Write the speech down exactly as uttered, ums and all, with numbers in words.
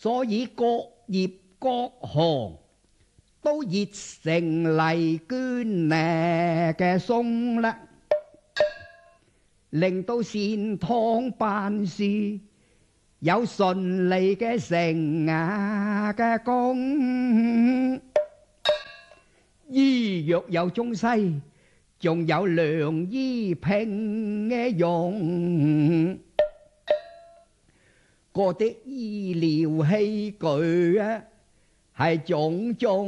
所以各業各行都熱誠嚟捐呢嘅送啦，令到善堂辦事有順利嘅成啊嘅功，醫藥有中西，仲有良醫拼嘅用，嗰啲醫療器具啊係種種